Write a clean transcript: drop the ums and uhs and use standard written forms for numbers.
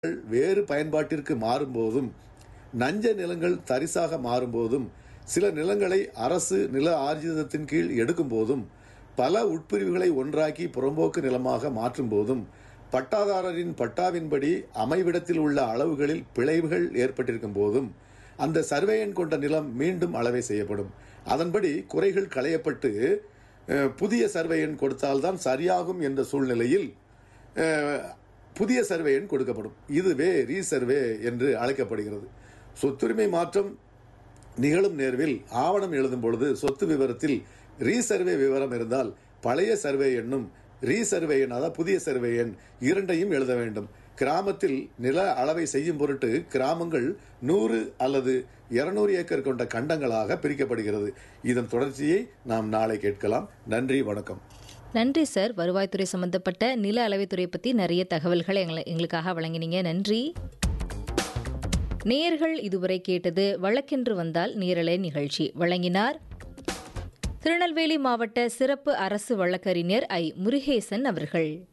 வேறு பயன்பாட்டிற்கு மாறும்போதும், நஞ்ச நிலங்கள் தரிசாக மாறும்போதும், சில நிலங்களை அரசு நில ஆர்ஜிதத்தின் கீழ் எடுக்கும் போதும், பல உட்பிரிவுகளை ஒன்றாக்கி புறம்போக்கு நிலமாக மாற்றும் போதும், பட்டாதாரரின் பட்டாவின்படி அமைவிடத்தில் உள்ள அளவுகளில் பிழைவுகள் ஏற்பட்டிருக்கும் போதும், அந்த சர்வே எண் கொண்ட நிலம் மீண்டும் அளவை செய்யப்படும். அதன்படி குறைகள் களையப்பட்டு புதிய சர்வே எண் கொடுத்தால்தான் சரியாகும் என்ற சூழ்நிலையில் புதிய சர்வே எண் கொடுக்கப்படும். இதுவே ரீசர்வே என்று அழைக்கப்படுகிறது. சொத்துரிமை மாற்றம் நிகழும் நேர்வில் ஆவணம் எழுதும் பொழுது சொத்து விவரத்தில் ரீசர்வே விவரம் இருந்தால் பழைய சர்வே எண்ணும் ரீசர்வே எண், அதாவது புதிய சர்வே எண் இரண்டையும் எழுத வேண்டும். கிராமத்தில் நில அளவை செய்யும் பொருட்டு கிராமங்கள் 100 அல்லது 200 ஏக்கர் கொண்ட கண்டங்களாக பிரிக்கப்படுகிறது. இதன் தொடர்ச்சியை நாம் நாளை கேட்கலாம். நன்றி, வணக்கம். நன்றி சார். வருவாய்த்துறை சம்பந்தப்பட்ட நில அளவைத்துறை பற்றி நிறைய தகவல்களை எங்களுக்காக வழங்கினீங்க. நன்றி. நேயர்கள் இதுவரை கேட்டது வழக்கென்று வந்தால் நேரலை நிகழ்ச்சி. வழங்கினார் திருநெல்வேலி மாவட்ட சிறப்பு அரசு வழக்கறிஞர் ஐ. முருகேசன் அவர்கள்.